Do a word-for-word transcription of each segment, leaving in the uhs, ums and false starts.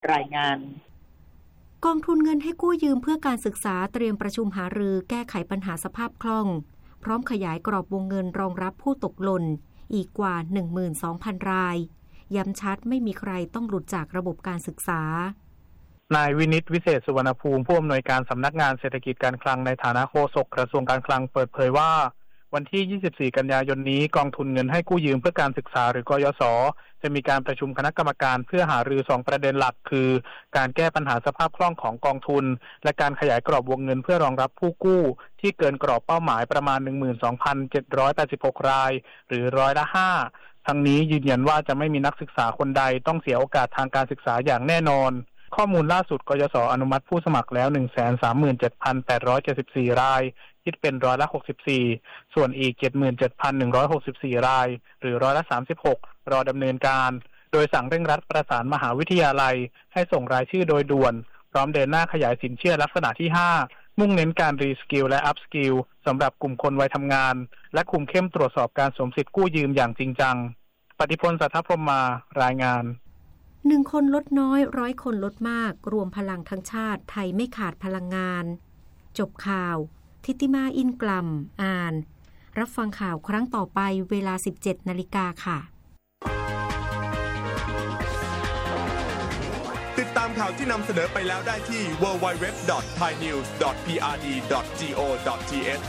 รายงานกองทุนเงินให้กู้ยืมเพื่อการศึกษาเตรียมประชุมหารือแก้ไขปัญหาสภาพคล่องพร้อมขยายกรอบวงเงินรองรับผู้ตกหล่นอีกกว่า หนึ่งหมื่นสองพัน รายย้ำชัดไม่มีใครต้องหลุดจากระบบการศึกษานายวินิตวิเศษสุวรรณภูมิผู้อำนวยการสำนักงานเศรษฐกิจการคลังในฐานะโฆษกกระทรวงการคลังเปิดเผยว่าวันที่ยี่สิบสี่กันยายนนี้กองทุนเงินให้กู้ยืมเพื่อการศึกษาหรือกยศจะมีการประชุมคณะกรรมการเพื่อหารือสองประเด็นหลักคือการแก้ปัญหาสภาพคล่องของกองทุนและการขยายกรอบวงเงินเพื่อรองรับผู้กู้ที่เกินกรอบเป้าหมายประมาณ หนึ่งหมื่นสองพันเจ็ดร้อยแปดสิบหก รายหรือร้อยละห้าทั้งนี้ยืนยันว่าจะไม่มีนักศึกษาคนใดต้องเสียโอกาสทางการศึกษาอย่างแน่นอนข้อมูลล่าสุดกยศอนุมัติผู้สมัครแล้ว หนึ่งแสนสามหมื่นเจ็ดพันแปดร้อยเจ็ดสิบสี่ รายคิดเป็นร้อยละหกสิบสี่ส่วนอีก เจ็ดหมื่นเจ็ดพันหนึ่งร้อยหกสิบสี่ รายหรือร้อยละสามสิบหกรอดำเนินการโดยสั่งเร่งรัดประสานมหาวิทยาลัยให้ส่งรายชื่อโดยด่วนพร้อมเดินหน้าขยายสินเชื่อลักษณะที่ห้ามุ่งเน้นการรีสกิลและอัพสกิลสำหรับกลุ่มคนวัยทำงานและคุมเข้มตรวจสอบการสวมสิทธิกู้ยืมอย่างจริงจังปฏิพล สัทธพรหมมารายงานหนึ่งคนลดน้อยร้อยคนลดมากรวมพลังทั้งชาติไทยไม่ขาดพลังงานจบข่าวทิติมาอินกลัมอ่านรับฟังข่าวครั้งต่อไปเวลา สิบเจ็ดนาฬิกา ค่ะติดตามข่าวที่นำเสนอไปแล้วได้ที่ ดับเบิลยู ดับเบิลยู ดับเบิลยู ดอท ไทยนิวส์ ดอท พี อาร์ ดี ดอท จี โอ ดอท ที เอช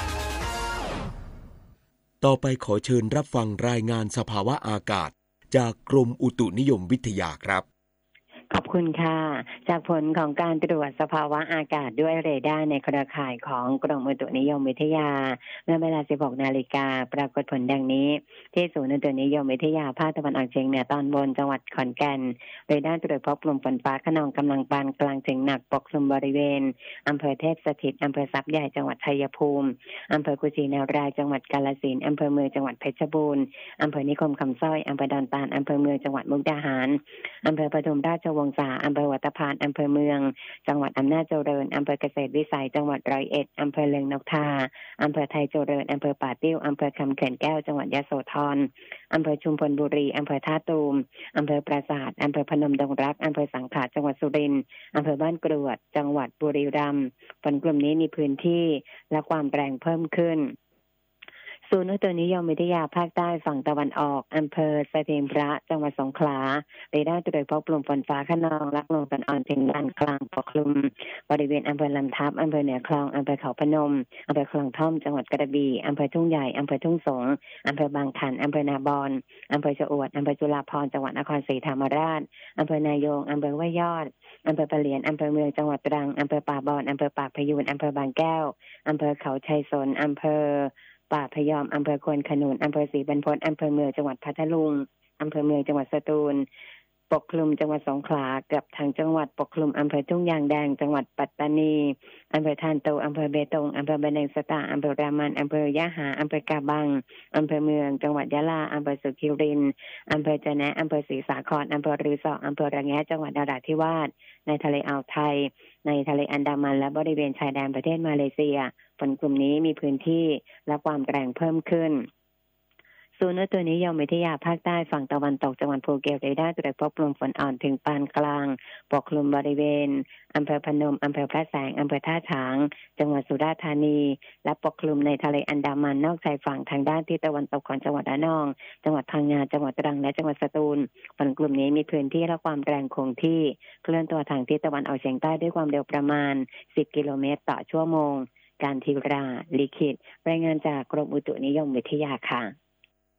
ต่อไปขอเชิญรับฟังรายงานสภาวะอากาศจากกรมอุตุนิยมวิทยาครับขอบคุณค่ะจากผลของการตรวจสภาวะอากาศด้วยเรดาร์ในเครือข่ายของกรมอุตุนิยมวิทยาเมื่อเวลา สิบหกนาฬิกา ปรากฏผลดังนี้ที่ศูนย์อุตุนิยมวิทยาภาคตะวันออกเฉียงเหนือตอนบนจังหวัดขอนแก่นเรดาร์ตรวจพบกลุ่มฝนฟ้าคะนองกำลังปานกลางถึงหนักปกคลุมบริเวณอำเภอเทพสถิตอำเภอทรัพย์ใหญ่จังหวัดชัยภูมิอำเภอกุชินารายจังหวัดกาฬสินธุ์อำเภอเมืองจังหวัดเพชรบูรณ์อำเภอนิคมคำสร้อยอำเภอดอนตาลอำเภอเมืองจังหวัดมุกดาหารอำเภอปทุมราชวงศาอำเภอวัดตะพานอำเภอเมืองจังหวัดอำนาจเจริญอำเภอเกษตรวิสัยจังหวัดร้อยเอ็ดอำเภอเลืองนกทาอำเภอไทยเจริญอำเภอป่าติ้วอำเภอคำเขื่อนแก้วจังหวัดยโสธรอำเภอชุมพลบุรีอำเภอท่าตูมอำเภอปราสาทอำเภอพนมดงรักอำเภอสังขะจังหวัดสุรินทร์อำเภอบ้านกรวดจังหวัดบุรีรัมย์ฝนกลุ่มนี้มีพื้นที่และความแรงเพิ่มขึ้นศูนย์อุตุนิยมวิทยาภาคใต้ฝั่งตะวันออกอำเภอสถิงพระจังหวัดสงขลาเรดาร์ตรวจพบกลุ่มฝนฟ้าคะนองและลมตะวันอ่อนถึงปานกลางปกคลุมบริเวณอำเภอลำทับอำเภอเหนือคลองอำเภอเขาพนมอำเภอคลองท่อมจังหวัดกระบี่อำเภอทุ่งใหญ่อำเภอทุ่งสงอำเภอบางขันอำเภอนาบอนอำเภอชะอวดอำเภอจุฬาภรณ์จังหวัดนครศรีธรรมราชอำเภอนายงอำเภอห้วยยอดอำเภอปะเหลียนอำเภอเมืองจังหวัดตรังอำเภอป่าบอนอำเภอปากพยูนอำเภอบางแก้วอำเภอเขาชัยสนอำเภอป่าพยอมอำเภอควนขนุนอำเภอศรีบรรพตอำเภอเมืองจังหวัดพัทลุงอำเภอเมืองจังหวัดสตูลปกคลุมจังหวัดสงขลาเกือบทั้งจังหวัดปกคลุมอำเภอทุ่งยางแดงจังหวัดปัตตานีอำเภอทานโตอำเภอเบตงอำเภอบันเดงสตาอำเภอรามันอำเภอยะหาอำเภอกาบังอำเภอเมืองจังหวัดยะลาอำเภอสุขิรินอำเภอจะแนะอำเภอศรีสาครอำเภอรือสออำเภอระแงะจังหวัดนราธิวาสในทะเลอ่าวไทยในทะเลอันดามันและบริเวณชายแดนประเทศมาเลเซียฝนกลุ่มนี้มีพื้นที่และความแรงเพิ่มขึ้นศูนย์อุตุนิยมวิทยาภาคใต้ฝั่งตะวันตกจังหวัดภูเก็ตเรดาร์ตรวจพบกลุ่มฝนอ่อนถึงปานกลางปกคลุมบริเวณอำเภอพนมอำเภอพระแสงอำเภอท่าฉางจังหวัดสุราษฎร์ธานีและปกคลุมในทะเลอันดามันนอกชายฝั่งทางด้านทิศตะวันตกของจังหวัดระนองจังหวัดพังงาจังหวัดตรังและจังหวัดสตูลฝนกลุ่มนี้มีพื้นที่และความแรงคงที่เคลื่อนตัวทางทิศตะวันออกเฉียงใต้ด้วยความเร็วประมาณสิบกิโลเมตรต่อชั่วโมงการทีราลิขิตรายงานจากกรมอุตุนิยมวิทยาค่ะ